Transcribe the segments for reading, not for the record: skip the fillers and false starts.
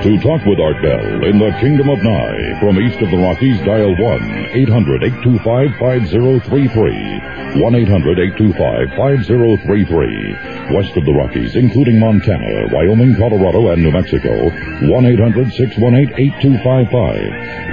To talk with Art Bell in the Kingdom of Nye, from east of the Rockies, dial 1-800-825-5033. 1-800-825-5033. West of the Rockies, including Montana, Wyoming, Colorado, and New Mexico, 1-800-618-8255.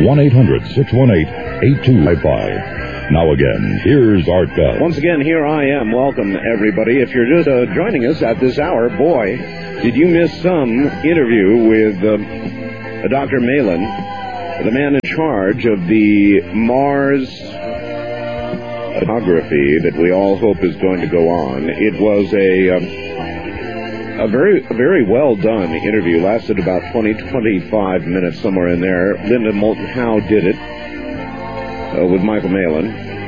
1-800-618-8255. Now again, here's Art Bell. Once again, here I am. Welcome, everybody. If you're just joining us at this hour, boy, did you miss some interview with Dr. Malin, the man in charge of the Mars photography that we all hope is going to go on. It was a very well done interview. Lasted about 25 minutes, somewhere in there. Linda Moulton Howe did it with Michael Malin.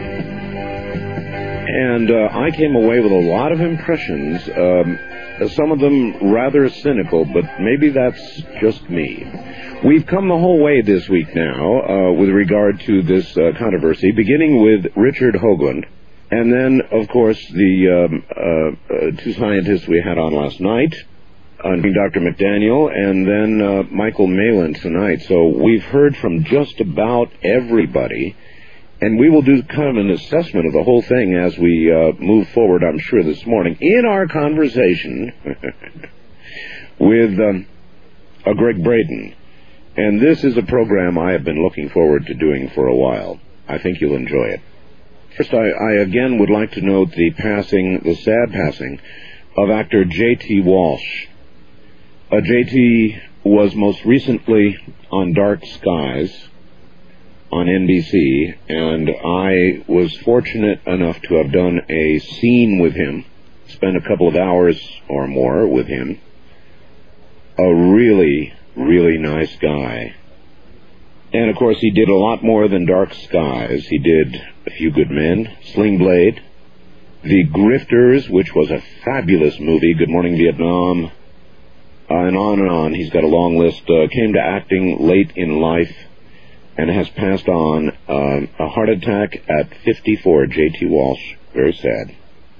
And I came away with a lot of impressions, some of them rather cynical, but maybe that's just me. We've come the whole way this week now with regard to this controversy, beginning with Richard Hoagland, and then, of course, the two scientists we had on last night, Dr. McDaniel, and then Michael Malin tonight. So we've heard from just about everybody. And we will do kind of an assessment of the whole thing as we move forward, I'm sure, this morning, in our conversation with Greg Braden. And this is a program I have been looking forward to doing for a while. I think you'll enjoy it. First, I again would like to note the sad passing of actor J.T. Walsh. J.T. was most recently on Dark Skies on NBC, and I was fortunate enough to have done a scene with him, spent a couple of hours or more with him. A really, really nice guy. And, of course, he did a lot more than Dark Skies. He did A Few Good Men, Sling Blade, The Grifters, which was a fabulous movie, Good Morning Vietnam, and on and on. He's got a long list. Came to acting late in life, and has passed on a heart attack at 54, J.T. Walsh. Very sad.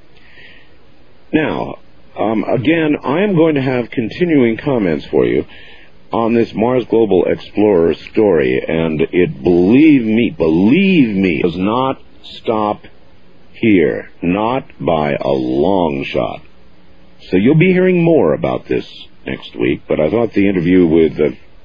Now, again, I am going to have continuing comments for you on this Mars Global Explorer story, and it, believe me, does not stop here. Not by a long shot. So you'll be hearing more about this next week, but I thought the interview with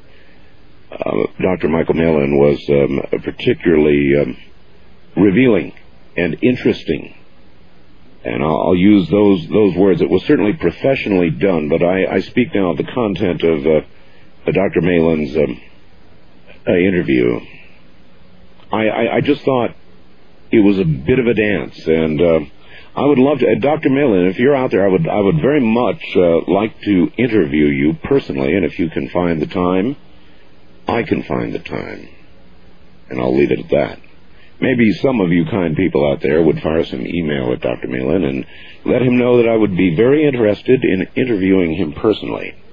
Dr. Michael Malin was particularly revealing and interesting, and I'll use those words. It was certainly professionally done, but I speak now of the content of Dr. Malin's interview. I just thought it was a bit of a dance, and I would love to, Dr. Malin, if you're out there, I would very much like to interview you personally, and if you can find the time, I can find the time, and I'll leave it at that. Maybe some of you kind people out there would fire some email at Dr. Malin and let him know that I would be very interested in interviewing him personally.